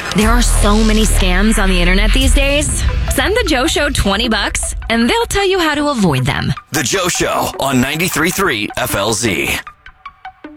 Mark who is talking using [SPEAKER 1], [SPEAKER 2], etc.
[SPEAKER 1] There are so many scams on the internet these days. Send the Joe Show $20 and they'll tell you how to avoid them.
[SPEAKER 2] The Joe Show on 93.3 FLZ.